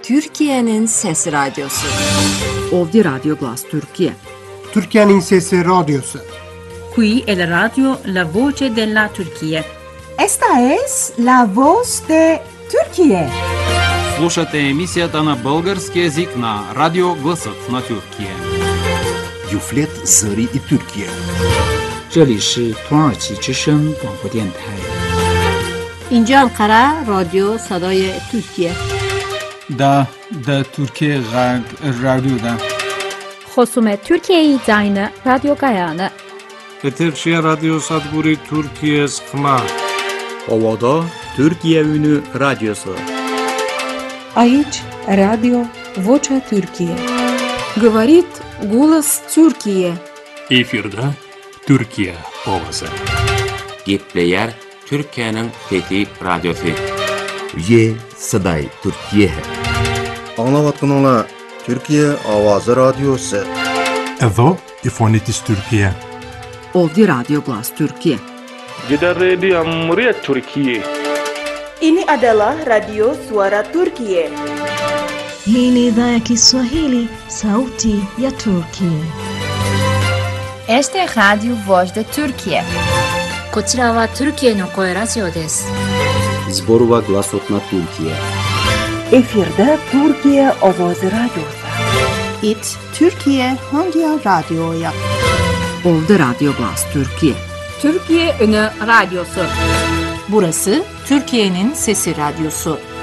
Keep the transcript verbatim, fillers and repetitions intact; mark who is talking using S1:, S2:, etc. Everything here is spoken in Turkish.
S1: Türkiye'nin Sesi Radyosu.
S2: Ovdje Radio Glas Türkiye.
S3: Türkiye'nin Sesi Radyosu.
S4: Qui è la radio La Voce della Turchia.
S5: Esta es la voz de Turquía.
S6: Слушате емисията на български език на Радио Гласът на Türkiye.
S7: Юфлет Зări и Türkiye.
S8: 这里是土耳其之声广播电台。
S1: اینجا انقره رادیو صدای ترکیه.
S9: دا دا Türkiye Radyo'da.
S10: خصوم Türkiye Zayını Radyo Gayanı.
S11: Eterçiye Radyo Sadguri Türkiye Sıkma.
S12: Ovada Türkiye Ünü Radyosu.
S13: Aici Radio Vocea Türkiye.
S14: Говорит голос Türkiye.
S15: Efirde Türkiye ovası.
S16: Gepleyer Türkiye'nin Fethi Radyosu.
S7: Ye Saday Türkiye.
S17: Anlavatkanlar Türkiye Avazı Radyosu.
S18: Evo İfonitis Türkiye.
S2: Ovdje Radio Glas Türkiye.
S19: Gider Radio Muryat Türkiye.
S20: Ini adalah Radio Suara Turkiye.
S21: Hii ni idhaa ya Kiswahili, Sauti ya Turkiye.
S22: Este es Radio Voz de Turkiye.
S23: こちらはトルキエの声ラジオです。
S12: Zborova Glasot na Türkiye.
S5: Efirde Türkiye Avazı Radyosu.
S24: It Türkiye Hangi Radyo'ya?
S2: Ovdje Radio Glas Türkiye.
S4: Türkiye Ünü Radyosu.
S1: Burası Türkiye'nin Sesi Radyosu.